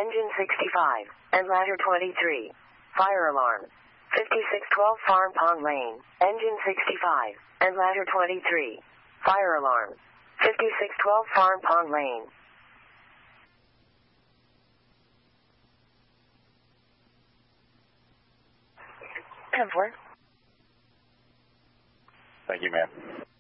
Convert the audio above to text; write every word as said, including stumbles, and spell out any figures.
engine sixty-five, and ladder twenty-three. Fire alarm. fifty-six twelve Farm Pond Lane, engine sixty-five, and ladder twenty-three. Fire alarm. fifty-six twelve Farm Pond Lane. ten four. Thank you, ma'am.